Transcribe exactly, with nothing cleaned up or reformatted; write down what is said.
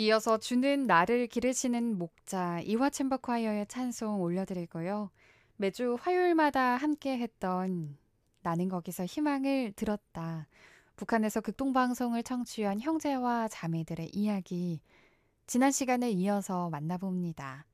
이어서 주는 나를 기르시는 목자 이화챔버 콰이어의 찬송 올려드리고요. 매주 화요일마다 함께 했던 나는 거기서 희망을 들었다. 북한에서 극동방송을 청취한 형제와 자매들의 이야기 지난 시간에 이어서 만나봅니다.